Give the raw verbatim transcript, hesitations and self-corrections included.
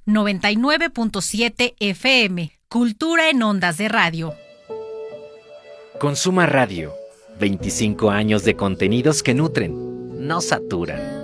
noventa y nueve punto siete F M. Cultura en ondas de radio. Consuma Radio. veinticinco años de contenidos que nutren, no saturan.